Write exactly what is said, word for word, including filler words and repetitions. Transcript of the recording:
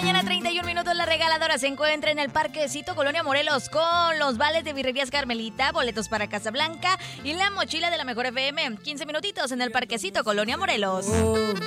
mañana, treinta y un minutos. La regaladora se encuentra en el Parquecito Colonia Morelos con los vales de Birrerías Carmelita, boletos para Casablanca y la mochila de la Mejor F M. quince minutitos en el Parquecito Colonia Morelos.